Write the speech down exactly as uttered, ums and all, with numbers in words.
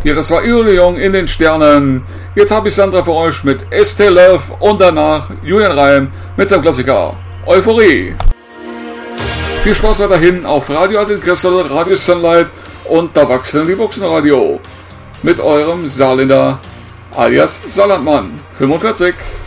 Ja, das war Ilion in den Sternen. Jetzt habe ich Sandra für euch mit Estee Love und danach Julian Reim mit seinem Klassiker Euphorie. Viel Spaß weiterhin auf Radio Adel Christel, Radio Sunlight und da wachsen die Boxenradio. Mit eurem Saarländer alias Saarlandmann fünfundvierzig.